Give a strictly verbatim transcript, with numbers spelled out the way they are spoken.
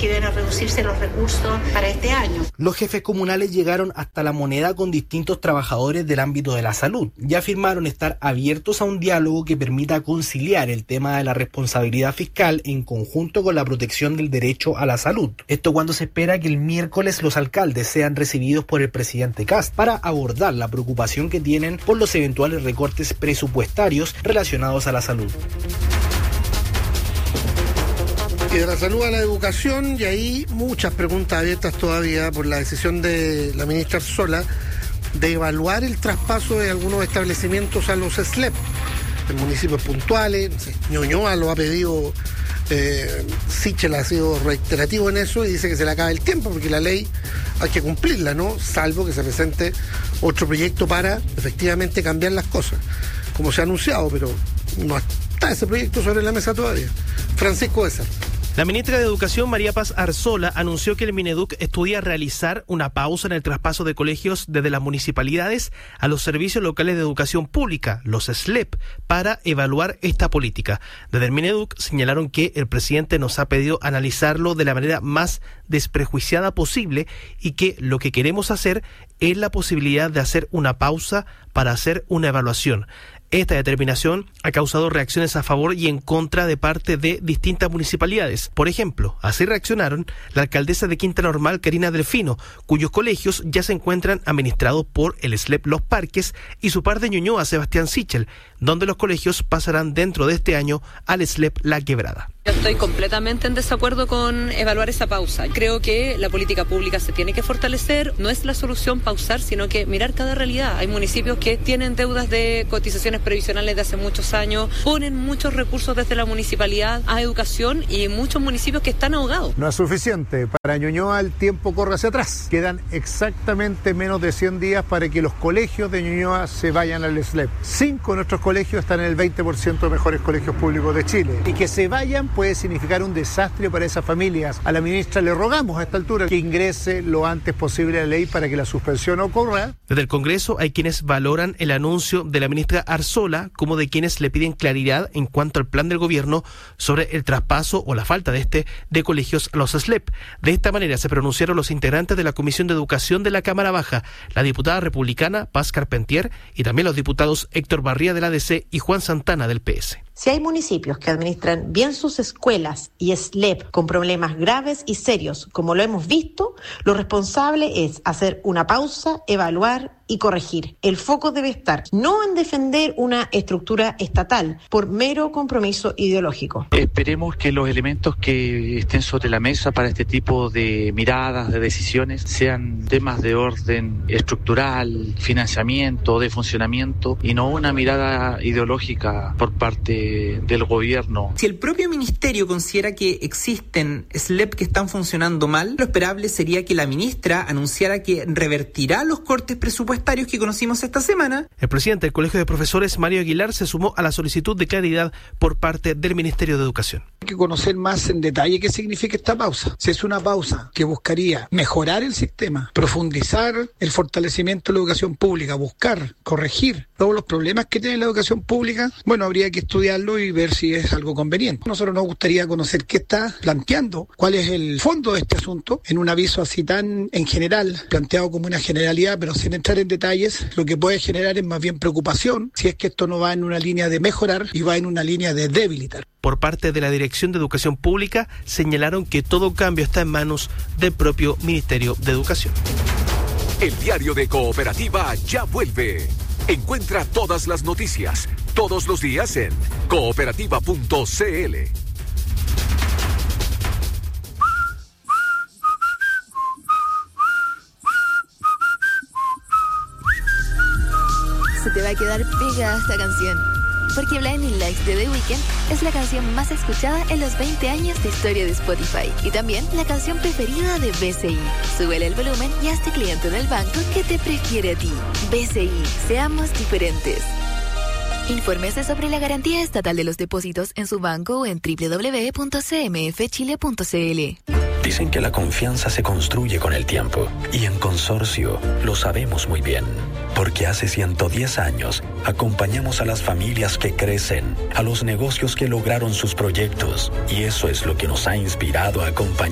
que iban a reducirse los recursos para este año. Los jefes comunales llegaron hasta La Moneda con distintos trabajadores del ámbito de la salud y afirmaron estar abiertos a un diálogo que permita conciliar el tema de la responsabilidad fiscal en conjunto con la protección del derecho a la salud. Esto cuando se espera que el miércoles los alcaldes sean recibidos por el presidente Kast para abordar la preocupación que tienen por los eventuales recortes presupuestarios relacionados a la salud. Y de la salud a la educación, y ahí muchas preguntas abiertas todavía por la decisión de la ministra Arzola de evaluar el traspaso de algunos establecimientos a los S L E P en municipios puntuales. Ñuñoa lo ha pedido, eh, Sichel ha sido reiterativo en eso y dice que se le acaba el tiempo porque la ley hay que cumplirla, ¿no? Salvo que se presente otro proyecto para efectivamente cambiar las cosas, como se ha anunciado, pero no está ese proyecto sobre la mesa todavía. Francisco César. La ministra de Educación, María Paz Arzola, anunció que el Mineduc estudia realizar una pausa en el traspaso de colegios desde las municipalidades a los servicios locales de educación pública, los S L E P, para evaluar esta política. Desde el Mineduc señalaron que el presidente nos ha pedido analizarlo de la manera más desprejuiciada posible y que lo que queremos hacer es la posibilidad de hacer una pausa para hacer una evaluación. Esta determinación ha causado reacciones a favor y en contra de parte de distintas municipalidades. Por ejemplo, así reaccionaron la alcaldesa de Quinta Normal, Karina Delfino, cuyos colegios ya se encuentran administrados por el S L E P Los Parques, y su par de Ñuñoa, Sebastián Sichel, donde los colegios pasarán dentro de este año al S L E P La Quebrada. Yo estoy completamente en desacuerdo con evaluar esa pausa. Creo que la política pública se tiene que fortalecer. No es la solución pausar, sino que mirar cada realidad. Hay municipios que tienen deudas de cotizaciones previsionales de hace muchos años, ponen muchos recursos desde la municipalidad a educación y muchos municipios que están ahogados. No es suficiente. Para Ñuñoa el tiempo corre hacia atrás. Quedan exactamente menos de cien días para que los colegios de Ñuñoa se vayan al S L E P. Cinco de nuestros colegios están en el veinte por ciento de mejores colegios públicos de Chile. Y que se vayan puede significar un desastre para esas familias. A la ministra le rogamos a esta altura que ingrese lo antes posible a la ley para que la suspensión ocurra. Desde el Congreso hay quienes valoran el anuncio de la ministra Arzola como de quienes le piden claridad en cuanto al plan del gobierno sobre el traspaso o la falta de este de colegios a los S L E P. De esta manera se pronunciaron los integrantes de la Comisión de Educación de la Cámara Baja, la diputada republicana Paz Carpentier y también los diputados Héctor Barría del A D C y Juan Santana del P S. Si hay municipios que administran bien sus escuelas y S L E P con problemas graves y serios, como lo hemos visto, lo responsable es hacer una pausa, evaluar y corregir. El foco debe estar no en defender una estructura estatal por mero compromiso ideológico. Esperemos que los elementos que estén sobre la mesa para este tipo de miradas, de decisiones, sean temas de orden estructural, financiamiento, de funcionamiento, y no una mirada ideológica por parte del gobierno. Si el propio ministerio considera que existen S L E P que están funcionando mal, lo esperable sería que la ministra anunciara que revertirá los cortes presupuestarios que conocimos esta semana. El presidente del Colegio de Profesores, Mario Aguilar, se sumó a la solicitud de claridad por parte del Ministerio de Educación. Hay que conocer más en detalle qué significa esta pausa. Si es una pausa que buscaría mejorar el sistema, profundizar el fortalecimiento de la educación pública, buscar, corregir todos los problemas que tiene la educación pública, bueno, habría que estudiarlo y ver si es algo conveniente. A nosotros nos gustaría conocer qué está planteando, cuál es el fondo de este asunto, en un aviso así tan en general, planteado como una generalidad, pero sin entrar en detalles. Lo que puede generar es más bien preocupación si es que esto no va en una línea de mejorar y va en una línea de debilitar. Por parte de la Dirección de Educación Pública, señalaron que todo cambio está en manos del propio Ministerio de Educación. El diario de Cooperativa ya vuelve. Encuentra todas las noticias, todos los días en cooperativa punto c l. Se te va a quedar pegada esta canción, porque Blinding Lights de The Weeknd es la canción más escuchada en los veinte años de historia de Spotify y también la canción preferida de B C I. Súbele el volumen y hazte cliente del banco que te prefiere a ti. B C I, seamos diferentes. Infórmese sobre la garantía estatal de los depósitos en su banco o en doble u doble u doble u punto c m f chile punto c l. Dicen que la confianza se construye con el tiempo y en Consorcio lo sabemos muy bien, porque hace ciento diez años acompañamos a las familias que crecen, a los negocios que lograron sus proyectos, y eso es lo que nos ha inspirado a acompañar